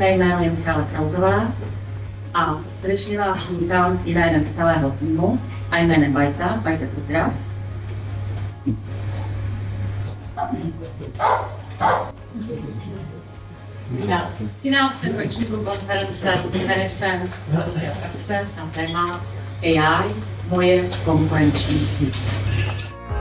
Mé jméno je Michala Krauzová a srdečně vás vítám jménem celého týmu a jménem Vajta Fotograf. Na 13. ročníku konference jsem na téma AI, moje konkurenční síť.